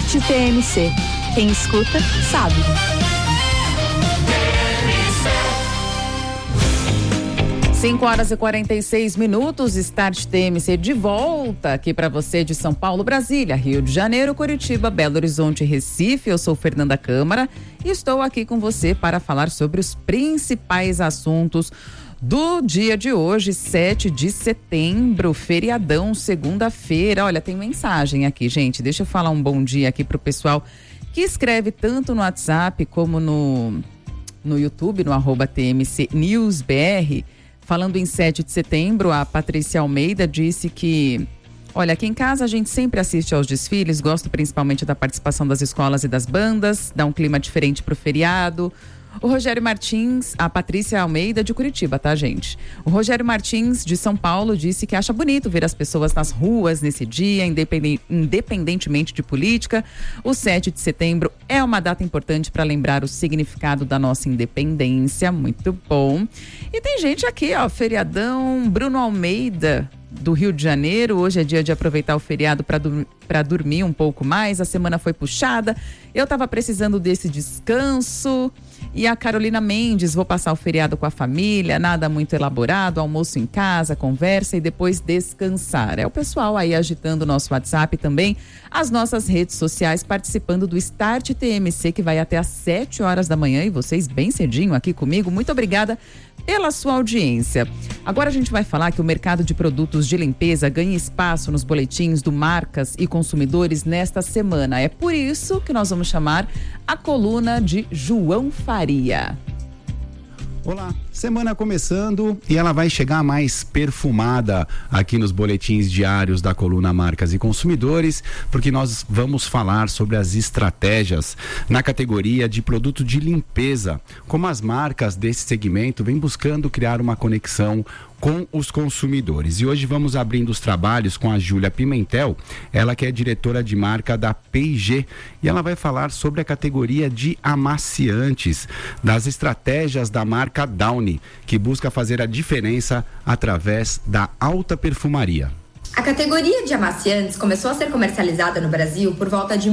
Start TMC. Quem escuta, sabe. Cinco horas e 46 minutos, Start TMC de volta aqui para você de São Paulo, Brasília, Rio de Janeiro, Curitiba, Belo Horizonte, Recife. Eu sou Fernanda Câmara e estou aqui com você para falar sobre os principais assuntos do dia de hoje, 7 de setembro, feriadão, segunda-feira. Olha, tem mensagem aqui, gente. Deixa eu falar um bom dia aqui pro pessoal que escreve tanto no WhatsApp como no YouTube, no @TMCNewsBR. Falando em 7 de setembro, a Patrícia Almeida disse que, olha, aqui em casa a gente sempre assiste aos desfiles, gosto principalmente da participação das escolas e das bandas, dá um clima diferente pro feriado. O Rogério Martins, a Patrícia Almeida de Curitiba, tá, gente? O Rogério Martins, de São Paulo, disse que acha bonito ver as pessoas nas ruas nesse dia, independentemente de política. O 7 de setembro é uma data importante para lembrar o significado da nossa independência. Muito bom. E tem gente aqui, ó, feriadão, Bruno Almeida, do Rio de Janeiro. Hoje é dia de aproveitar o feriado para dormir um pouco mais. A semana foi puxada. Eu estava precisando desse descanso. E a Carolina Mendes, vou passar o feriado com a família, nada muito elaborado, almoço em casa, conversa e depois descansar. É o pessoal aí agitando o nosso WhatsApp também, as nossas redes sociais, participando do Start TMC, que vai até às 7 horas da manhã, e vocês bem cedinho aqui comigo. Muito obrigada pela sua audiência. Agora a gente vai falar que o mercado de produtos de limpeza ganha espaço nos boletins do Marcas e Consumidores nesta semana. É por isso que nós vamos chamar a coluna de João Faria. Olá, semana começando e ela vai chegar mais perfumada aqui nos boletins diários da coluna Marcas e Consumidores, porque nós vamos falar sobre as estratégias na categoria de produto de limpeza, como as marcas desse segmento vêm buscando criar uma conexão com os consumidores. E hoje vamos abrindo os trabalhos com a Júlia Pimentel, ela que é diretora de marca da P&G, e ela vai falar sobre a categoria de amaciantes, das estratégias da marca Downy, que busca fazer a diferença através da alta perfumaria. A categoria de amaciantes começou a ser comercializada no Brasil por volta de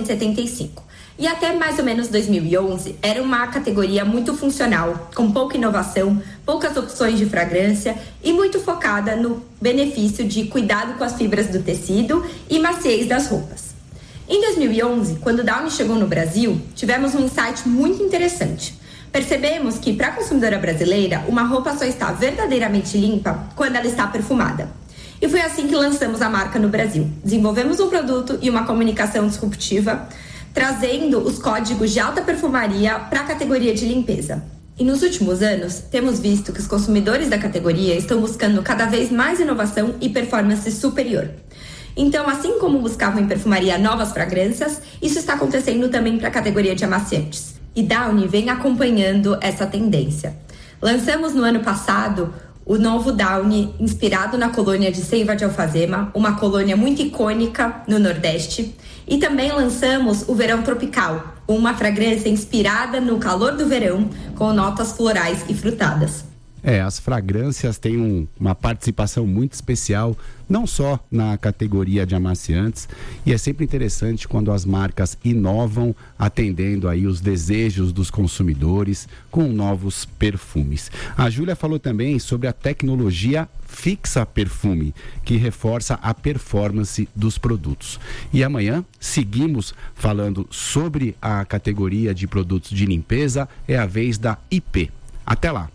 1975. E até mais ou menos 2011 era uma categoria muito funcional, com pouca inovação, poucas opções de fragrância e muito focada no benefício de cuidado com as fibras do tecido e maciez das roupas. Em 2011, quando o Downy chegou no Brasil, tivemos um insight muito interessante. Percebemos que, para a consumidora brasileira, uma roupa só está verdadeiramente limpa quando ela está perfumada. E foi assim que lançamos a marca no Brasil. Desenvolvemos um produto e uma comunicação disruptiva, trazendo os códigos de alta perfumaria para a categoria de limpeza. E nos últimos anos, temos visto que os consumidores da categoria estão buscando cada vez mais inovação e performance superior. Então, assim como buscavam em perfumaria novas fragrâncias, isso está acontecendo também para a categoria de amaciantes. E Downy vem acompanhando essa tendência. Lançamos no ano passado o novo Downy, inspirado na colônia de seiva de alfazema, uma colônia muito icônica no Nordeste. E também lançamos o Verão Tropical, uma fragrância inspirada no calor do verão, com notas florais e frutadas. As fragrâncias têm uma participação muito especial, não só na categoria de amaciantes, e é sempre interessante quando as marcas inovam, atendendo aí os desejos dos consumidores com novos perfumes. A Júlia falou também sobre a tecnologia Fixa Perfume, que reforça a performance dos produtos. E amanhã seguimos falando sobre a categoria de produtos de limpeza, é a vez da IP. Até lá!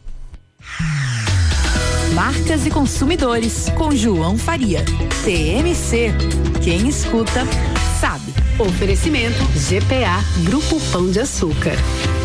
Marcas e Consumidores, com João Faria. TMC. Quem escuta, sabe. Oferecimento GPA, Grupo Pão de Açúcar.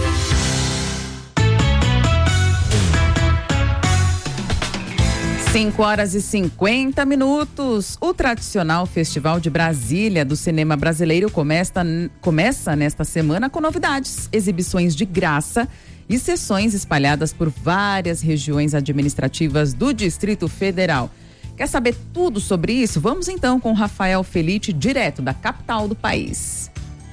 5 horas e 50 minutos. O tradicional Festival de Brasília do Cinema Brasileiro começa nesta semana com novidades, exibições de graça e sessões espalhadas por várias regiões administrativas do Distrito Federal. Quer saber tudo sobre isso? Vamos então com Rafael Felite, direto da capital do país.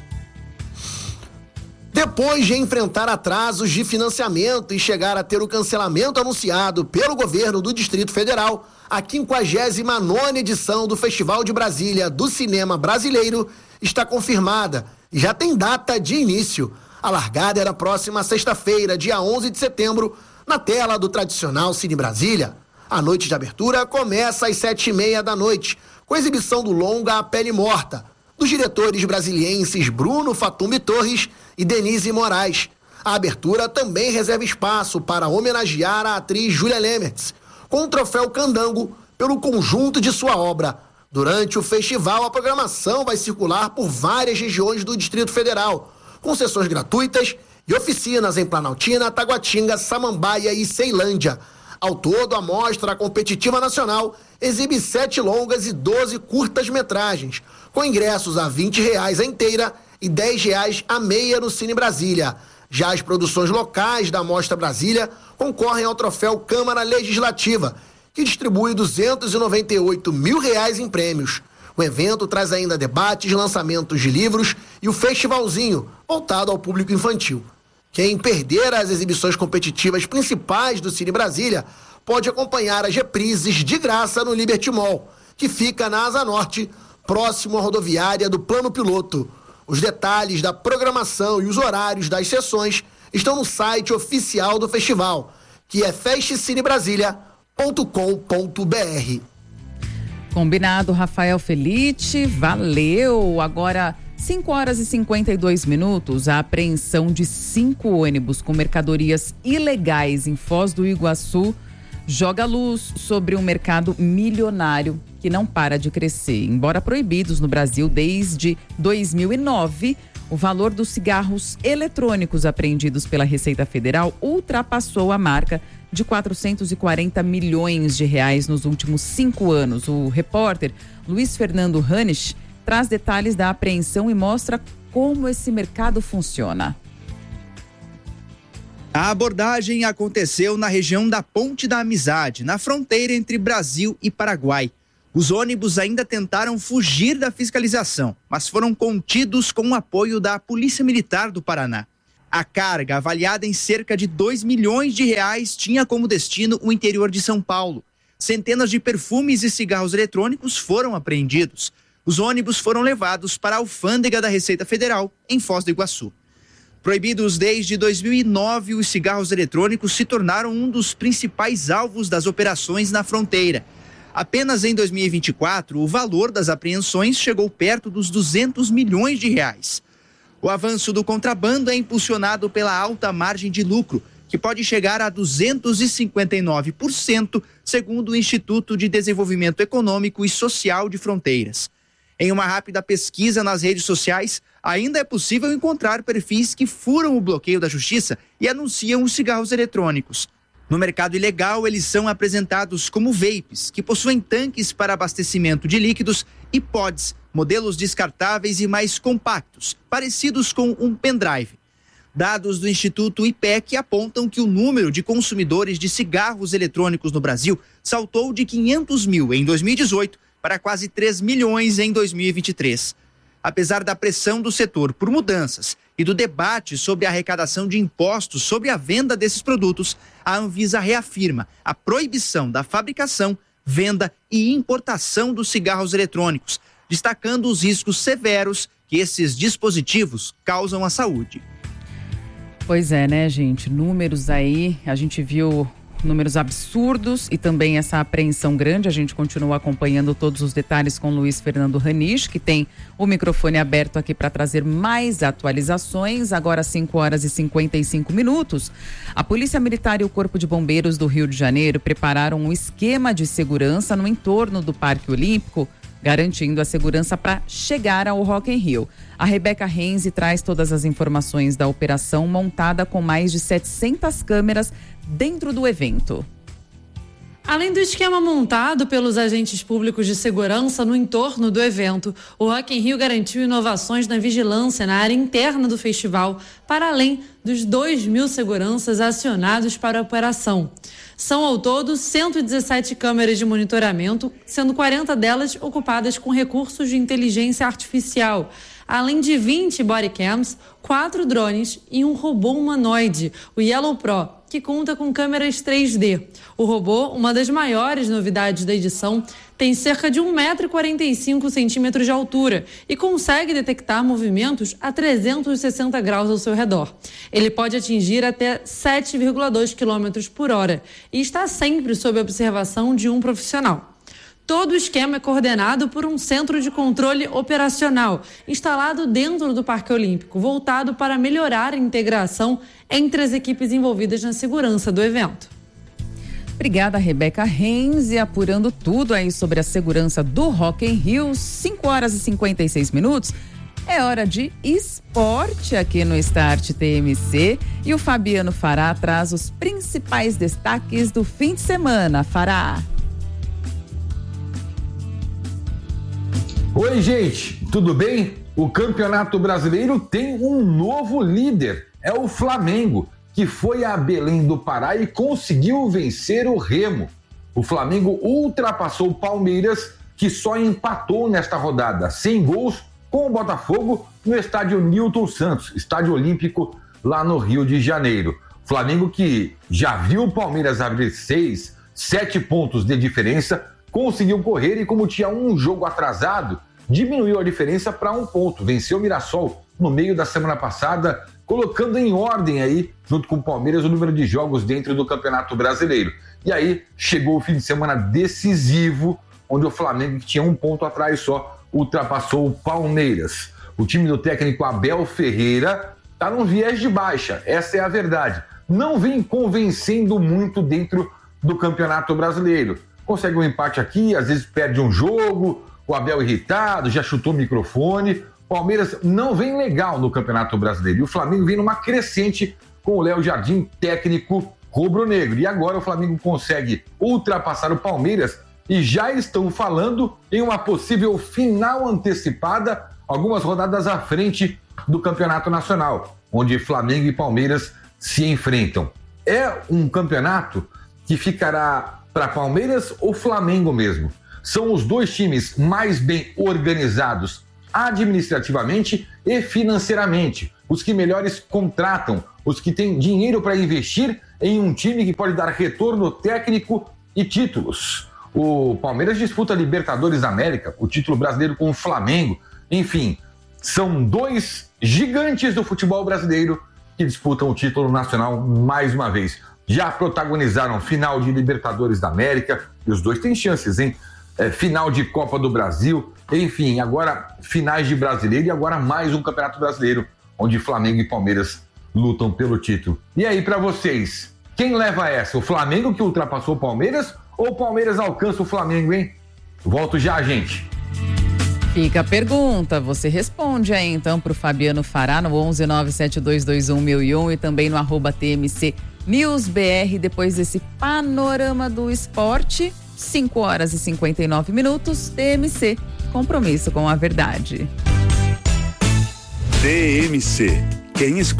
Depois de enfrentar atrasos de financiamento e chegar a ter o cancelamento anunciado pelo governo do Distrito Federal, a 59ª edição do Festival de Brasília do Cinema Brasileiro está confirmada e já tem data de início. A largada era próxima sexta-feira, dia 11 de setembro, na tela do tradicional Cine Brasília. A noite de abertura começa às 7h30 da noite, com exibição do longa A Pele Morta, dos diretores brasilienses Bruno Fatumbi Torres e Denise Moraes. A abertura também reserva espaço para homenagear a atriz Júlia Lemertz, com o troféu Candango pelo conjunto de sua obra. Durante o festival, a programação vai circular por várias regiões do Distrito Federal, com sessões gratuitas e oficinas em Planaltina, Taguatinga, Samambaia e Ceilândia. Ao todo, a Mostra Competitiva Nacional exibe 7 longas e 12 curtas-metragens, com ingressos a R$20 a inteira e R$10 a meia no Cine Brasília. Já as produções locais da Mostra Brasília concorrem ao troféu Câmara Legislativa, que distribui R$298 mil em prêmios. O evento traz ainda debates, lançamentos de livros e o festivalzinho, voltado ao público infantil. Quem perder as exibições competitivas principais do Cine Brasília pode acompanhar as reprises de graça no Liberty Mall, que fica na Asa Norte, próximo à rodoviária do Plano Piloto. Os detalhes da programação e os horários das sessões estão no site oficial do festival, que é festcinebrasilia.com.br. Combinado, Rafael Felite, valeu. Agora, 5h52, a apreensão de 5 ônibus com mercadorias ilegais em Foz do Iguaçu joga luz sobre um mercado milionário que não para de crescer. Embora proibidos no Brasil desde 2009, o valor dos cigarros eletrônicos apreendidos pela Receita Federal ultrapassou a marca de R$440 milhões nos últimos 5 anos. O repórter Luiz Fernando Hanisch traz detalhes da apreensão e mostra como esse mercado funciona. A abordagem aconteceu na região da Ponte da Amizade, na fronteira entre Brasil e Paraguai. Os ônibus ainda tentaram fugir da fiscalização, mas foram contidos com o apoio da Polícia Militar do Paraná. A carga, avaliada em cerca de R$2 milhões, tinha como destino o interior de São Paulo. Centenas de perfumes e cigarros eletrônicos foram apreendidos. Os ônibus foram levados para a alfândega da Receita Federal, em Foz do Iguaçu. Proibidos desde 2009, os cigarros eletrônicos se tornaram um dos principais alvos das operações na fronteira. Apenas em 2024, o valor das apreensões chegou perto dos R$200 milhões. O avanço do contrabando é impulsionado pela alta margem de lucro, que pode chegar a 259%, segundo o Instituto de Desenvolvimento Econômico e Social de Fronteiras. Em uma rápida pesquisa nas redes sociais, ainda é possível encontrar perfis que furam o bloqueio da justiça e anunciam os cigarros eletrônicos. No mercado ilegal, eles são apresentados como vapes, que possuem tanques para abastecimento de líquidos, e pods, modelos descartáveis e mais compactos, parecidos com um pendrive. Dados do Instituto IPEC apontam que o número de consumidores de cigarros eletrônicos no Brasil saltou de 500 mil em 2018 para quase 3 milhões em 2023. Apesar da pressão do setor por mudanças e do debate sobre a arrecadação de impostos sobre a venda desses produtos, a Anvisa reafirma a proibição da fabricação, venda e importação dos cigarros eletrônicos, destacando os riscos severos que esses dispositivos causam à saúde. Pois é, né, gente? Números aí, a gente viu números absurdos e também essa apreensão grande. A gente continua acompanhando todos os detalhes com Luiz Fernando Hanisch, que tem o microfone aberto aqui para trazer mais atualizações. Agora 5h55. A Polícia Militar e o Corpo de Bombeiros do Rio de Janeiro prepararam um esquema de segurança no entorno do Parque Olímpico, garantindo a segurança para chegar ao Rock in Rio. A Rebeca Renzi traz todas as informações da operação, montada com mais de 700 câmeras dentro do evento. Além do esquema montado pelos agentes públicos de segurança no entorno do evento, o Rock in Rio garantiu inovações na vigilância na área interna do festival, para além dos 2.000 seguranças acionados para a operação. São ao todo 117 câmeras de monitoramento, sendo 40 delas ocupadas com recursos de inteligência artificial, além de 20 bodycams, 4 drones e um robô humanoide, o Yellow Pro, que conta com câmeras 3D. O robô, uma das maiores novidades da edição, Tem cerca de 1,45 m de altura e consegue detectar movimentos a 360 graus ao seu redor. Ele pode atingir até 7,2 km por hora e está sempre sob observação de um profissional. Todo o esquema é coordenado por um centro de controle operacional, instalado dentro do Parque Olímpico, voltado para melhorar a integração entre as equipes envolvidas na segurança do evento. Obrigada, Rebeca Reis, e apurando tudo aí sobre a segurança do Rock in Rio, 5h56. É hora de esporte aqui no Start TMC e o Fabiano Fará traz os principais destaques do fim de semana. Fará. Oi, gente, tudo bem? O Campeonato Brasileiro tem um novo líder, é o Flamengo, que foi a Belém do Pará e conseguiu vencer o Remo. O Flamengo ultrapassou o Palmeiras, que só empatou nesta rodada, sem gols, com o Botafogo no estádio Newton Santos, estádio olímpico lá no Rio de Janeiro. O Flamengo, que já viu o Palmeiras abrir 6, 7 pontos de diferença, conseguiu correr e, como tinha um jogo atrasado, diminuiu a diferença para 1 ponto. Venceu o Mirassol no meio da semana passada, colocando em ordem aí, junto com o Palmeiras, o número de jogos dentro do Campeonato Brasileiro. E aí chegou o fim de semana decisivo, onde o Flamengo, que tinha 1 ponto atrás só, ultrapassou o Palmeiras. O time do técnico Abel Ferreira está num viés de baixa, essa é a verdade. Não vem convencendo muito dentro do Campeonato Brasileiro. Consegue um empate aqui, às vezes perde um jogo, o Abel irritado, já chutou o microfone. Palmeiras não vem legal no Campeonato Brasileiro. E o Flamengo vem numa crescente com o Léo Jardim, técnico rubro-negro. E agora o Flamengo consegue ultrapassar o Palmeiras e já estão falando em uma possível final antecipada, algumas rodadas à frente do Campeonato Nacional, onde Flamengo e Palmeiras se enfrentam. É um campeonato que ficará para Palmeiras ou Flamengo mesmo? São os dois times mais bem organizados administrativamente e financeiramente, os que melhores contratam, os que têm dinheiro para investir em um time que pode dar retorno técnico e títulos. O Palmeiras disputa a Libertadores da América, o título brasileiro com o Flamengo. Enfim, são dois gigantes do futebol brasileiro que disputam o título nacional mais uma vez. Já protagonizaram final de Libertadores da América, e os dois têm chances, hein? Final de Copa do Brasil, enfim, agora finais de Brasileiro e agora mais um Campeonato Brasileiro, onde Flamengo e Palmeiras lutam pelo título. E aí, para vocês, quem leva essa? O Flamengo que ultrapassou o Palmeiras ou o Palmeiras alcança o Flamengo, hein? Volto já, gente. Fica a pergunta, você responde aí então pro Fabiano Fará no 11972211001 e também no @TMC NewsBR, depois desse panorama do esporte. 5h59, TMC, compromisso com a verdade. TMC, quem escuta